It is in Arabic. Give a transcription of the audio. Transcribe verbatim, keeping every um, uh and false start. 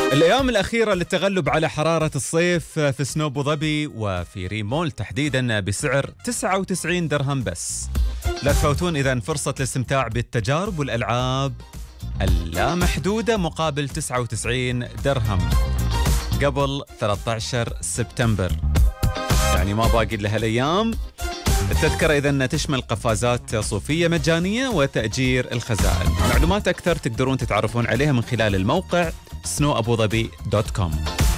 الأيام الأخيرة للتغلب على حرارة الصيف في سنو أبو ظبي وفي ريمول تحديدا بسعر تسعة وتسعين درهم بس. لا تفوتون إذن فرصة الاستمتاع بالتجارب والألعاب اللامحدودة مقابل تسعة وتسعين درهم قبل ثلاثة عشر سبتمبر، يعني ما باقي لها الأيام. التذكرة إذن تشمل قفازات صوفية مجانية وتأجير الخزائن. معلومات أكثر تقدرون تتعرفون عليها من خلال الموقع سنو أبو ظبي دوت كوم.